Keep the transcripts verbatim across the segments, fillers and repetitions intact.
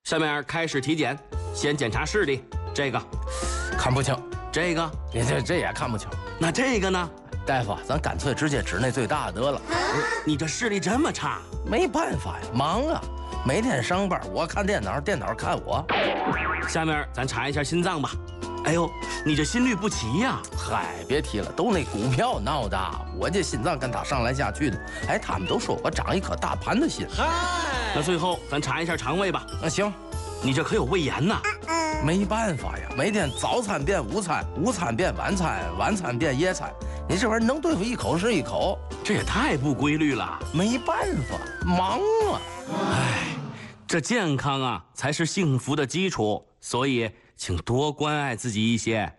下面开始体检，先检查视力，这个看不清， 这个你这这也看不清。 那这个呢？ 大夫，咱干脆直接指那最大的得了。 你这视力这么差？ 没办法呀，忙啊，每天上班，我看电脑，电脑看我。 下面咱查一下心脏吧。哎呦，你这心律不齐呀！ 嗨，别提了，都那股票闹的，我这心脏跟他上来下去的。哎，他们都说我长一颗大盘的心。 嗨，那最后咱查一下肠胃吧。 那行， 你这可有胃炎呐？ 没办法呀，每天早餐变午餐，午餐变晚餐，晚餐变夜餐，你这玩意儿能对付一口是一口， 这也太不规律了。 没办法，忙啊。 哎，这健康啊才是幸福的基础，所以请多关爱自己一些。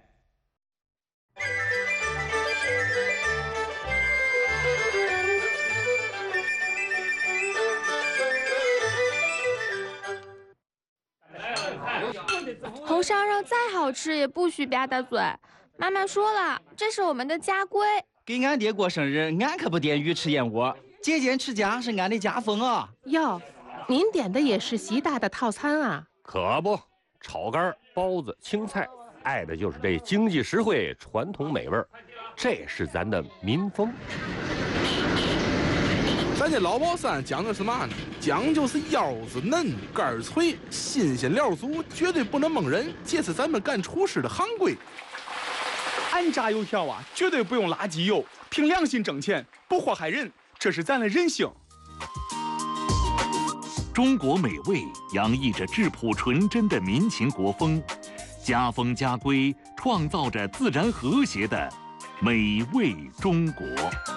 红烧肉再好吃也不许吧嗒嘴。妈妈说了，这是我们的家规。 给俺爹过生日，俺可不点鱼吃燕窝。节俭持家是俺的家风啊。 哟，您点的也是习大的套餐啊？ 可不，炒肝、包子、青菜，爱的就是这经济实惠、传统美味，这是咱的民风。 咱这老宝山讲究是嘛呢？讲究是腰子嫩、肝脆、新鲜料足，绝对不能蒙人，这是咱们干厨师的行规。 俺炸油条啊，绝对不用垃圾油，凭良心挣钱，不祸害人，这是咱的人性。 中国美味洋溢着质朴纯真的民情国风，家风家规创造着自然和谐的美味中国。